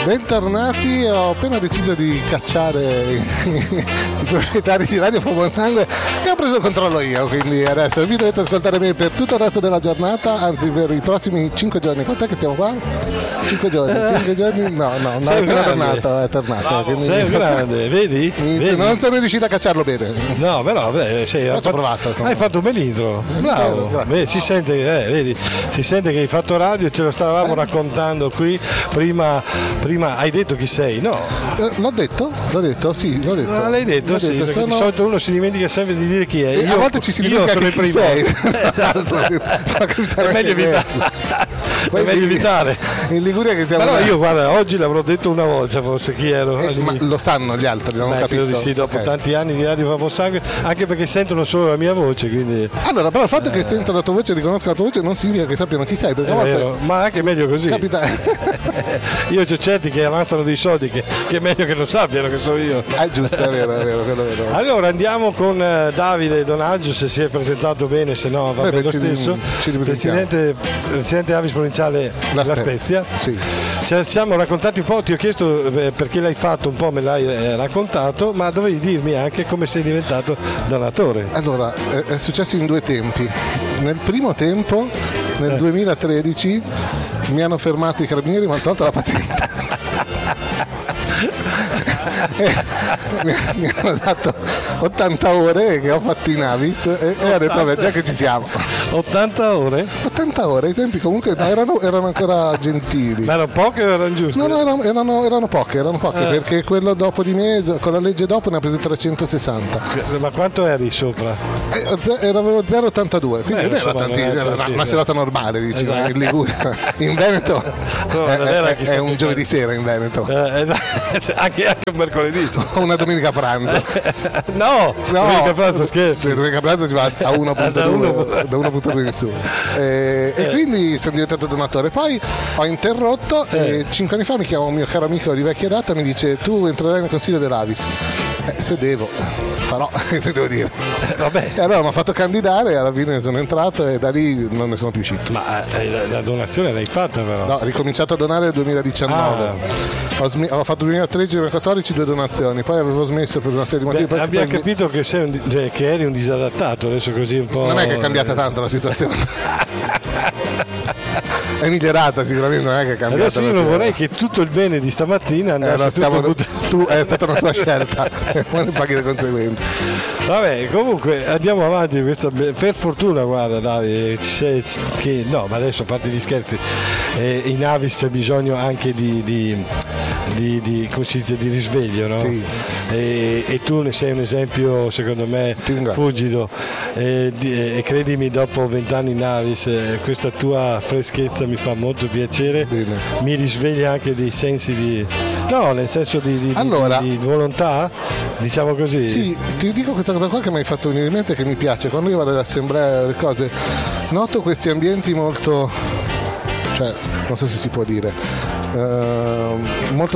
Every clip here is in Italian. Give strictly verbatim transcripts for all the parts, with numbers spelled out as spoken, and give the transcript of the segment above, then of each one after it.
Bentornati, ho appena deciso di cacciare i proprietari di Radio Fa Buon Sangue che ho preso il controllo io, quindi adesso vi dovete ascoltare me per tutto il resto della giornata, anzi per i prossimi cinque giorni. Quant'è che stiamo qua? cinque giorni, cinque giorni? No, no, no, è tornato, è tornato. Bravo, quindi... Sei un grande, vedi? vedi? Non sono riuscito a cacciarlo bene. No, però beh, sì, hai, fatto, provato, hai fatto un bel intro. Bravo. Beh, si sente, eh, vedi, si sente che hai fatto radio, ce lo stavamo eh. raccontando qui. Prima, prima hai detto chi sei, no? Eh, l'ho detto? L'ho detto, sì, l'ho detto. No, l'hai detto, l'ho sì, detto, perché sono... di solito uno si dimentica sempre di dire chi è. Io, a volte ci si dimentica sono il primo. Sei. È meglio evitare. È meglio evitare. In Liguria che siamo. Però là. Io guarda, oggi l'avrò detto una volta, forse chi ero. Eh, ma lo sanno gli altri, non ho capito. Di sì, dopo okay. tanti anni di Radio Fa Buon Sangue, anche perché sentono solo la mia voce, quindi. Allora, però il fatto eh. che sentono la tua voce e riconoscono la tua voce non significa che sappiano chi sei, perché a volte... vero, ma anche meglio così. Capita. Io c'ho certi che avanzano dei soldi che, che è meglio che lo sappiano che sono io. È giusto, è vero, è vero, quello è vero. Allora andiamo con uh, Davide Donaggio, se si è presentato bene, se no va bene lo stesso. Ci Presidente, Presidente Avis Provinciale La, La Spezia. Sì. Ci siamo raccontati un po', ti ho chiesto eh, perché l'hai fatto, un po' me l'hai eh, raccontato, ma dovevi dirmi anche come sei diventato donatore. Allora, è, è successo in due tempi. Nel primo tempo, nel eh. duemilatredici, mi hanno fermato i carabinieri, mi hanno tolto la patente. mi, mi hanno dato ottanta ore che ho fatto in Avis e, e ho detto vabbè, già che ci siamo. ottanta ore? ottanta ore, i tempi comunque no, erano, erano ancora gentili. Ma erano poche o erano giuste? No, no, erano, erano, erano poche, erano poche eh. perché quello dopo di me, con la legge dopo, ne ha prese trecentosessanta. Ma quanto eri sopra? Eh, avevo zero virgola ottantà, quindi non era tanti, era una, sì, una serata normale, diciamo, esatto. In Liguria. In Veneto no, è, è, è un giovedì sera in Veneto. Eh, esatto. anche, anche un mercoledì. O una domenica pranzo. no, no, domenica pranzo scherzi. Sì, domenica pranzo si va a uno virgola due, da uno virgola due in su. E, eh. e quindi sono diventato donatore. Poi ho interrotto eh. e cinque anni fa mi chiama un mio caro amico di vecchia data e mi dice tu entrerai nel consiglio dell'Avis. Eh, se devo, farò, che devo dire. Eh, vabbè. E allora mi ha fatto candidare, alla fine sono entrato e da lì non ne sono più uscito. Ma eh, la, la donazione l'hai fatta però? No, ho ricominciato a donare nel duemiladiciannove. Ah. Ho, sm- ho fatto duemilatredici e duemilaquattordici due donazioni, poi avevo smesso per una serie di motivi. Beh, abbiamo poi... capito che, sei un, cioè, che eri un disadattato, adesso così un po'. Non è che è cambiata tanto la situazione. È migliorata sicuramente, non è che è cambiata. Adesso io non vorrei che tutto il bene di stamattina andasse eh, stiamo, tutto tu, è stata una tua scelta, poi ne paghi le conseguenze. Vabbè, comunque andiamo avanti questa, per fortuna guarda Davide, ci sei, che, no ma adesso a parte gli scherzi, eh, in Avis c'è bisogno anche di, di, di, di, come si dice, di risveglio, no? Sì. E, e tu ne sei un esempio secondo me fulgido e, e credimi dopo vent'anni in Avis eh, questa tua freschezza mi fa molto piacere. Bene. Mi risveglia anche dei sensi di no nel senso di, di, allora, di, di volontà, diciamo così. Sì, ti dico questa cosa qua che mi hai fatto venire in mente, che mi piace quando io vado all'assemblea, le cose, noto questi ambienti molto, cioè non so se si può dire, uh, molto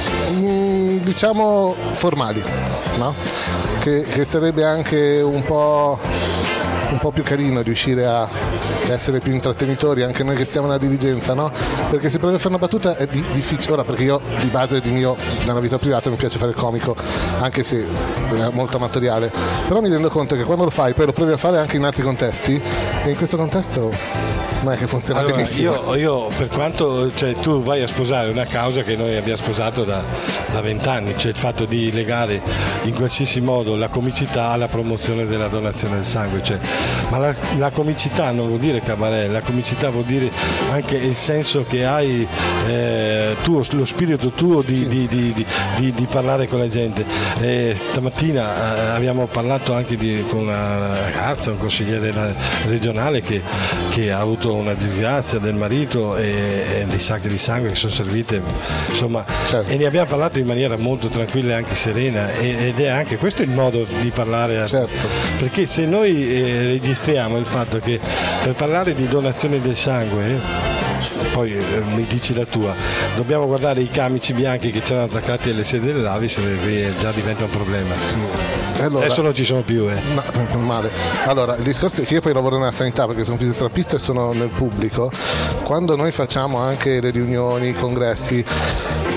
mm, diciamo formali, no? Che, che sarebbe anche un po' un po' più carino riuscire a essere più intrattenitori anche noi che stiamo nella dirigenza, no? Perché se provi a fare una battuta è di, difficile, ora perché io di base di mio nella vita privata mi piace fare il comico anche se è molto amatoriale, però mi rendo conto che quando lo fai poi lo provi a fare anche in altri contesti e in questo contesto non è che funziona allora, benissimo. Io, io per quanto cioè, tu vai a sposare una causa che noi abbiamo sposato da vent'anni, cioè il fatto di legare in qualsiasi modo la comicità alla promozione della donazione del sangue, cioè, ma la, la comicità non vuol dire cabaret, la comicità vuol dire anche il senso che hai eh, tuo, lo spirito tuo di, sì. di, di, di, di, di parlare con la gente. E stamattina eh, abbiamo parlato anche di, con una ragazza, un consigliere regionale che, che ha avuto una disgrazia del marito e, e dei sacchi di sangue che sono servite, insomma, certo. E ne abbiamo parlato in maniera molto tranquilla e anche serena e, ed è anche questo il modo di parlare a, certo. Perché se noi eh, registriamo il fatto che per parlare di donazione del sangue, poi eh, mi dici la tua, dobbiamo guardare i camici bianchi che c'erano attaccati alle sedi dell'Avis, che già diventa un problema. Sì. Allora, adesso non ci sono più eh. No, male. Allora il discorso è che io poi lavoro nella sanità perché sono fisioterapista e sono nel pubblico. Quando noi facciamo anche le riunioni, i congressi,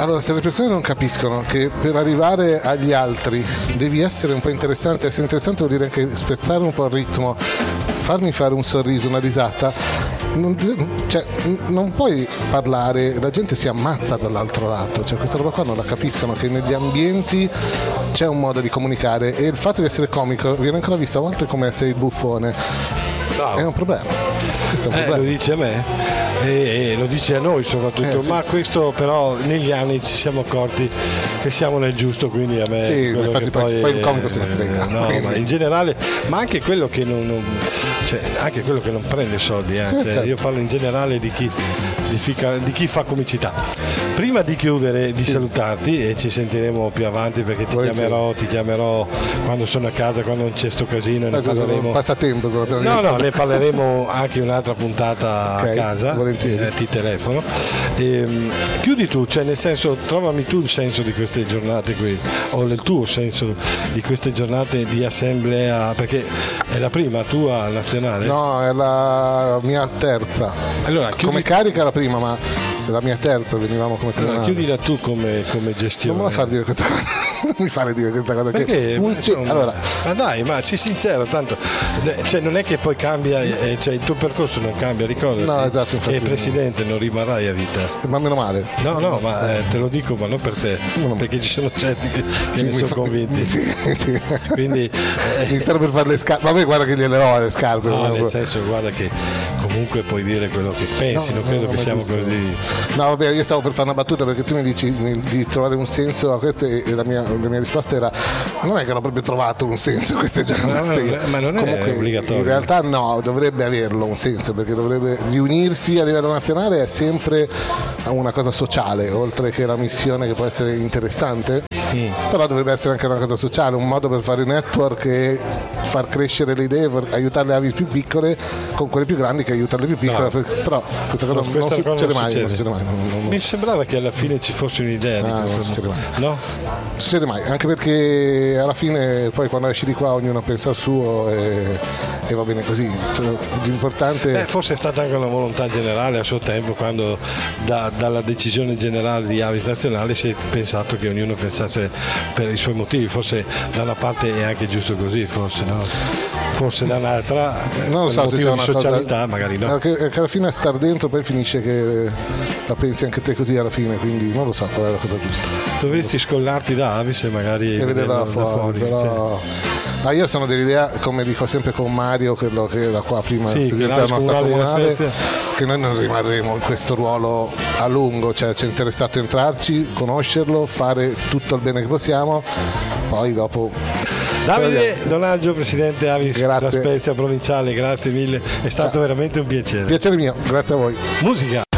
allora, se le persone non capiscono che per arrivare agli altri devi essere un po' interessante, essere interessante vuol dire anche spezzare un po' il ritmo, farmi fare un sorriso, una risata, non, cioè, non puoi parlare, la gente si ammazza dall'altro lato, cioè questa roba qua non la capiscono, che negli ambienti c'è un modo di comunicare e il fatto di essere comico viene ancora visto a volte come essere il buffone. Bravo. È un problema. Questo è un eh, problema. lo dice a me e, e lo dice a noi soprattutto, eh, sì. ma questo però negli anni ci siamo accorti che siamo nel giusto, quindi a me sì, quello infatti che poi, poi, poi il comico se ne eh, frega. no, ma in generale, ma anche quello che non, non cioè, anche quello che non prende soldi, eh. Sì, cioè, certo. io parlo in generale di chi, di, fica, di chi fa comicità. Prima di chiudere, di sì. salutarti, e ci sentiremo più avanti perché ti Volentieri. chiamerò, ti chiamerò quando sono a casa, quando non c'è sto casino, ne parleremo. Passatempo, no, no, ne parleremo anche un'altra puntata okay, a casa, eh, ti telefono. E, chiudi tu, cioè nel senso, trovami tu il senso di queste giornate qui, o il tuo senso di queste giornate di assemblea, perché è la prima tua nazionale? No, è la mia terza. Allora, chiudi... come carica la prima, ma la mia terza venivamo come allora, chiudila tu come, come gestione. Non me la far dire questa cosa. Non mi fare dire questa cosa. Perché? Che un se... insomma, allora, ma dai, ma sii sincero, tanto cioè, non è che poi cambia, eh, cioè, il tuo percorso non cambia, ricordati. No, esatto, infatti. Che presidente non rimarrai a vita. Ma meno male. No, no, ma eh, te lo dico, ma non per te, no, perché ci sono certi che, che sì, ne sono fa... convinti. Sì, sì. Quindi eh... mi stanno per fare le scarpe. Vabbè, guarda che gliele ho le scarpe. No, nel senso, guarda che comunque puoi dire quello che pensi, no, non credo no, che siamo giusto. Così. No, vabbè, io stavo per fare una battuta perché tu mi dici di trovare un senso a questo e la mia, la mia risposta era non è che l'ho proprio trovato un senso queste giornate, no, no, ma non è comunque obbligatorio. In realtà no, dovrebbe averlo un senso, perché dovrebbe riunirsi a livello nazionale è sempre una cosa sociale, oltre che la missione che può essere interessante. Mm. Però dovrebbe essere anche una cosa sociale, un modo per fare network e far crescere le idee, aiutare le avi più piccole con quelle più grandi che aiutano le più piccole. No. Però questa cosa no, non succede mai, non succede mai. Non, non... Mi sembrava che alla fine ci fosse un'idea no, di questo. Non succede mai. No? Non succede mai, anche perché alla fine poi quando esci di qua ognuno pensa al suo e, e va bene così. Cioè, l'importante eh, forse è stata anche una volontà generale a suo tempo, quando da, dalla decisione generale di Avis Nazionale si è pensato che ognuno pensasse per i suoi motivi, forse da una parte è anche giusto così, forse no? Forse da un'altra non lo so se c'è una socialità cosa, magari no, perché, perché alla fine star dentro poi finisce che la pensi anche te così alla fine, quindi non lo so qual è la cosa giusta. Dovresti scollarti da Avis e magari e vederla da fuori, fuori però... cioè. ah, io sono dell'idea, come dico sempre con Mario, quello che era qua prima, sì, presidente della nostra comunale, che noi non rimarremo in questo ruolo a lungo, cioè ci è interessato entrarci, conoscerlo, fare tutto il bene che possiamo, poi dopo Davide Donaggio, presidente Avis La Spezia provinciale, grazie mille, è stato Ciao. veramente un piacere. Piacere mio, grazie a voi. Musica.